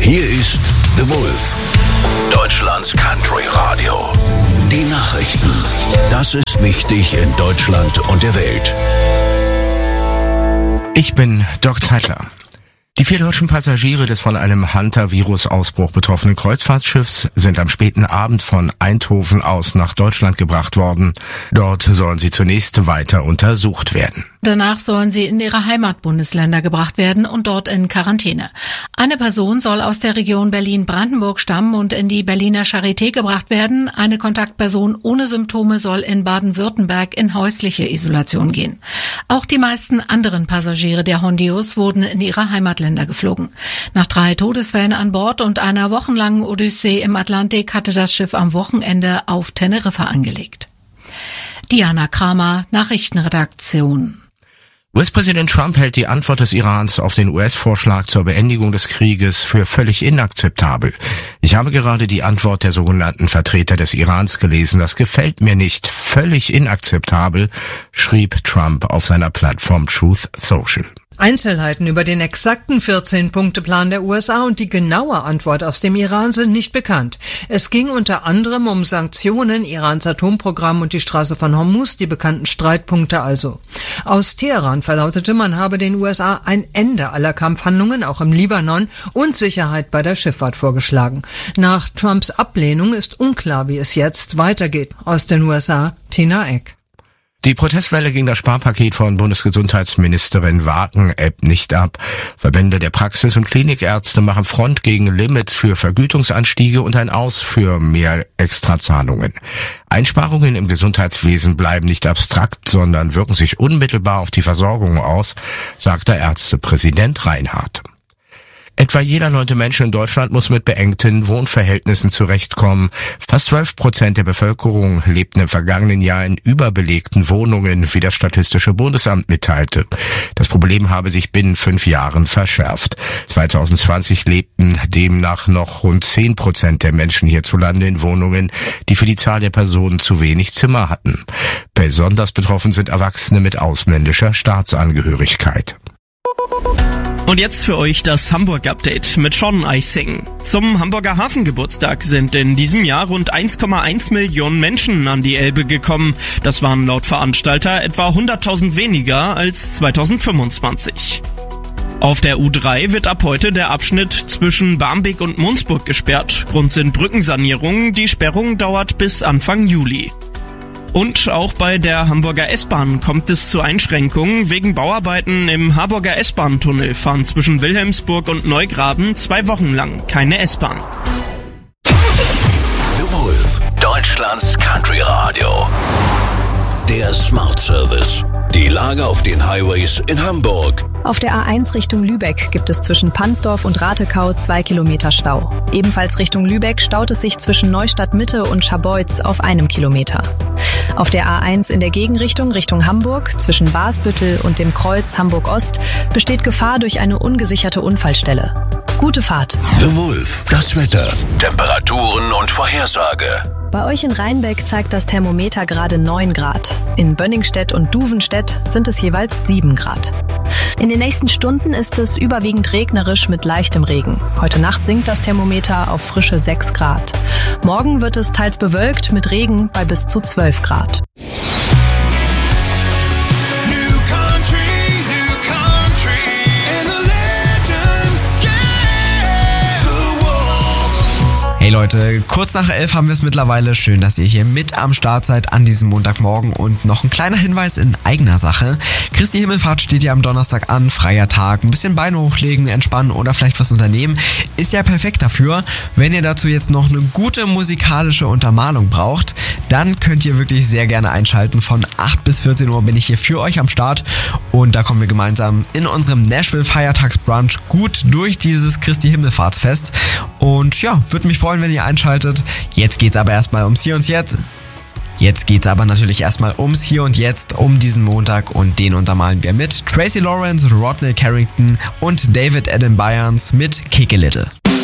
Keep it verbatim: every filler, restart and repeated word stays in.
Hier ist The Wolf, Deutschlands Country Radio. Die Nachrichten. Das ist wichtig in Deutschland und der Welt. Ich bin Dirk Zeitler. Die vier deutschen Passagiere des von einem Hunter-Virus-Ausbruch betroffenen Kreuzfahrtschiffs sind am späten Abend von Eindhoven aus nach Deutschland gebracht worden. Dort sollen sie zunächst weiter untersucht werden. Danach sollen sie in ihre Heimatbundesländer gebracht werden und dort in Quarantäne. Eine Person soll aus der Region Berlin-Brandenburg stammen und in die Berliner Charité gebracht werden. Eine Kontaktperson ohne Symptome soll in Baden-Württemberg in häusliche Isolation gehen. Auch die meisten anderen Passagiere der Hondius wurden in ihre Heimatländer geflogen. Nach drei Todesfällen an Bord und einer wochenlangen Odyssee im Atlantik hatte das Schiff am Wochenende auf Teneriffa angelegt. Diana Kramer, Nachrichtenredaktion. U S-Präsident Trump hält die Antwort des Irans auf den U S-Vorschlag zur Beendigung des Krieges für völlig inakzeptabel. Ich habe gerade die Antwort der sogenannten Vertreter des Irans gelesen. Das gefällt mir nicht. Völlig inakzeptabel, schrieb Trump auf seiner Plattform Truth Social. Einzelheiten über den exakten vierzehn-Punkte-Plan der U S A und die genaue Antwort aus dem Iran sind nicht bekannt. Es ging unter anderem um Sanktionen, Irans Atomprogramm und die Straße von Hormuz, die bekannten Streitpunkte also. Aus Teheran verlautete, man habe den U S A ein Ende aller Kampfhandlungen, auch im Libanon, und Sicherheit bei der Schifffahrt vorgeschlagen. Nach Trumps Ablehnung ist unklar, wie es jetzt weitergeht. Aus den U S A, Tina Eck. Die Protestwelle gegen das Sparpaket von Bundesgesundheitsministerin Wagen ebbt nicht ab. Verbände der Praxis- und Klinikärzte machen Front gegen Limits für Vergütungsanstiege und ein Aus für mehr Extrazahlungen. Einsparungen im Gesundheitswesen bleiben nicht abstrakt, sondern wirken sich unmittelbar auf die Versorgung aus, sagt der Ärztepräsident Reinhardt. Etwa jeder neunte Mensch in Deutschland muss mit beengten Wohnverhältnissen zurechtkommen. Fast zwölf Prozent der Bevölkerung lebten im vergangenen Jahr in überbelegten Wohnungen, wie das Statistische Bundesamt mitteilte. Das Problem habe sich binnen fünf Jahren verschärft. zwanzig zwanzig lebten demnach noch rund zehn Prozent der Menschen hierzulande in Wohnungen, die für die Zahl der Personen zu wenig Zimmer hatten. Besonders betroffen sind Erwachsene mit ausländischer Staatsangehörigkeit. Und jetzt für euch das Hamburg-Update mit Sean Eising. Zum Hamburger Hafengeburtstag sind in diesem Jahr rund eins Komma eins Millionen Menschen an die Elbe gekommen. Das waren laut Veranstalter etwa hunderttausend weniger als zweitausendfünfundzwanzig. Auf der U drei wird ab heute der Abschnitt zwischen Barmbek und Mundsburg gesperrt. Grund sind Brückensanierungen. Die Sperrung dauert bis Anfang Juli. Und auch bei der Hamburger S-Bahn kommt es zu Einschränkungen. Wegen Bauarbeiten im Harburger S-Bahn-Tunnel fahren zwischen Wilhelmsburg und Neugraben zwei Wochen lang keine S-Bahn. The Wolf, Deutschlands Country Radio. Der Smart Service. Die Lage auf den Highways in Hamburg. Auf der A eins Richtung Lübeck gibt es zwischen Pansdorf und Ratekau zwei Kilometer Stau. Ebenfalls Richtung Lübeck staut es sich zwischen Neustadt Mitte und Scharbeutz auf einem Kilometer. Auf der A eins in der Gegenrichtung Richtung Hamburg zwischen Basbüttel und dem Kreuz Hamburg-Ost besteht Gefahr durch eine ungesicherte Unfallstelle. Gute Fahrt. The Wolf, das Wetter, Temperaturen und Vorhersage. Bei euch in Rheinbeck zeigt das Thermometer gerade neun Grad. In Bönningstedt und Duvenstedt sind es jeweils sieben Grad. In den nächsten Stunden ist es überwiegend regnerisch mit leichtem Regen. Heute Nacht sinkt das Thermometer auf frische sechs Grad. Morgen wird es teils bewölkt mit Regen bei bis zu zwölf Grad. Hey Leute, kurz nach elf haben wir es mittlerweile. Schön, dass ihr hier mit am Start seid an diesem Montagmorgen. Und noch ein kleiner Hinweis in eigener Sache. Christi Himmelfahrt steht ja am Donnerstag an, freier Tag. Ein bisschen Beine hochlegen, entspannen oder vielleicht was unternehmen. Ist ja perfekt dafür. Wenn ihr dazu jetzt noch eine gute musikalische Untermalung braucht, dann könnt ihr wirklich sehr gerne einschalten. Von acht bis vierzehn Uhr bin ich hier für euch am Start. Und da kommen wir gemeinsam in unserem Nashville Feiertagsbrunch gut durch dieses Christi Himmelfahrtsfest. Und ja, würde mich freuen, wenn ihr einschaltet. Jetzt geht's aber erstmal ums Hier und Jetzt. Jetzt geht's aber natürlich erstmal ums Hier und Jetzt, um diesen Montag, und den untermalen wir mit Tracy Lawrence, Rodney Carrington und David Adam Byans mit Kick a Little.